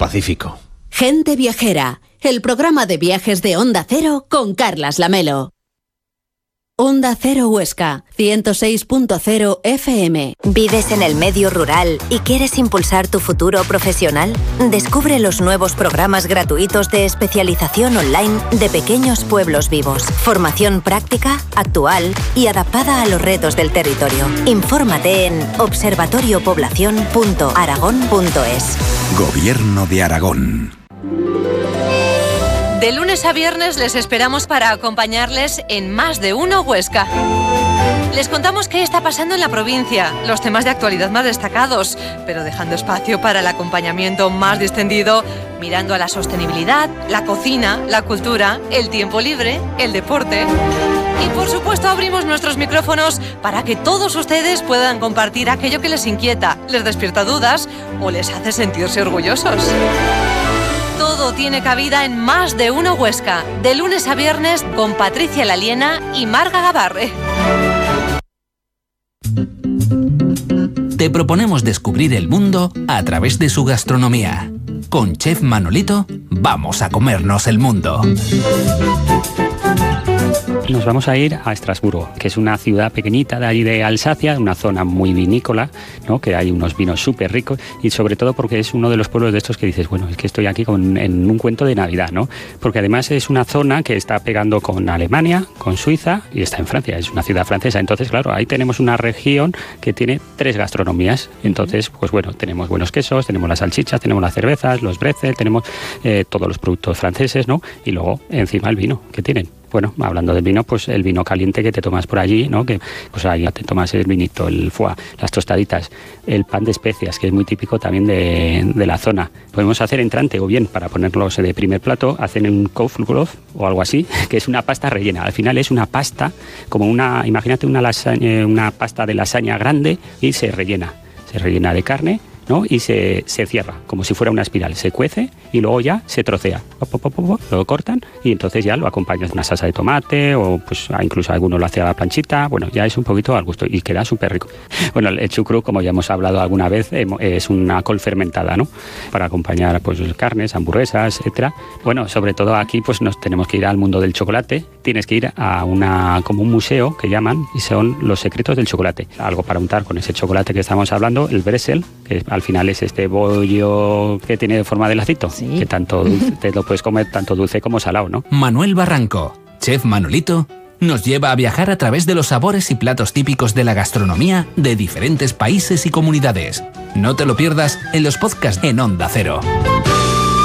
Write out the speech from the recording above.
Pacífico. Gente Viajera, el programa de viajes de Onda Cero con Carlas Lamelo. Onda Cero Huesca, 106.0 FM. ¿Vives en el medio rural y quieres impulsar tu futuro profesional? Descubre los nuevos programas gratuitos de especialización online de Pequeños Pueblos Vivos. Formación práctica, actual y adaptada a los retos del territorio. Infórmate en observatoriopoblacion.aragón.es. Gobierno de Aragón. De lunes a viernes les esperamos para acompañarles en Más de Uno Huesca. Les contamos qué está pasando en la provincia, los temas de actualidad más destacados, pero dejando espacio para el acompañamiento más distendido, mirando a la sostenibilidad, la cocina, la cultura, el tiempo libre, el deporte. Y por supuesto abrimos nuestros micrófonos para que todos ustedes puedan compartir aquello que les inquieta, les despierta dudas o les hace sentirse orgullosos. Todo tiene cabida en Más de Uno Huesca, de lunes a viernes con Patricia Laliena y Marga Gabarre. Te proponemos descubrir el mundo a través de su gastronomía. Con Chef Manolito, vamos a comernos el mundo. Nos vamos a ir a Estrasburgo, que es una ciudad pequeñita de allí de Alsacia, una zona muy vinícola, ¿no? Que hay unos vinos súper ricos y sobre todo porque es uno de los pueblos de estos que dices, bueno, es que estoy aquí en un cuento de Navidad, ¿no? Porque además es una zona que está pegando con Alemania, con Suiza y está en Francia, es una ciudad francesa. Entonces, claro, ahí tenemos una región que tiene 3 gastronomías. Entonces, pues bueno, tenemos buenos quesos, tenemos las salchichas, tenemos las cervezas, los bretzels, tenemos todos los productos franceses, ¿no? Y luego encima el vino que tienen. Bueno, hablando del vino, pues el vino caliente que te tomas por allí, ¿no? Que pues ahí te tomas el vinito, el foie, las tostaditas, el pan de especias, que es muy típico también de la zona. Podemos hacer entrante o bien, para ponerlos de primer plato, hacen un Kopfglof o algo así, que es una pasta rellena. Al final es una pasta, como imagínate una pasta de lasaña grande y se rellena de carne, ¿no? Y se cierra, como si fuera una espiral. Se cuece y luego ya se trocea. Lo cortan y entonces ya lo acompañas de una salsa de tomate o pues incluso alguno lo hace a la planchita. Bueno, ya es un poquito al gusto y queda súper rico. Bueno, el chucrú, como ya hemos hablado alguna vez, es una col fermentada, ¿no? Para acompañar pues carnes, hamburguesas, etcétera. Bueno, sobre todo aquí pues nos tenemos que ir al mundo del chocolate. Tienes que ir a como un museo que llaman y son los secretos del chocolate. Algo para untar con ese chocolate que estamos hablando, el bretzel, que al final es este bollo que tiene forma de lacito, sí, que tanto dulce, te lo puedes comer tanto dulce como salado, ¿no? Manuel Barranco, Chef Manolito, nos lleva a viajar a través de los sabores y platos típicos de la gastronomía de diferentes países y comunidades. No te lo pierdas en los podcasts en Onda Cero.